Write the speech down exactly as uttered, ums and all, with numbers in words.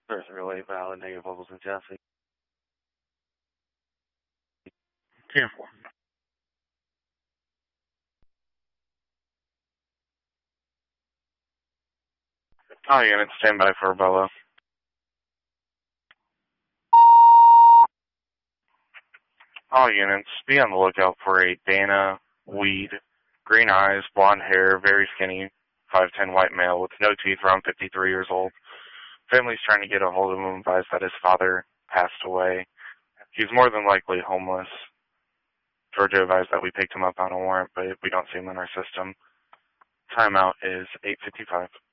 First relay valid, negative levels in Jesse. ten four. All units, stand by for Bella. All units, be on the lookout for a Dana Weed, green eyes, blonde hair, very skinny, five ten white male with no teeth, around fifty-three years old. Family's trying to get a hold of him, advised that his father passed away. He's more than likely homeless. Georgia advised that we picked him up on a warrant, but we don't see him in our system. Timeout is eight fifty-five.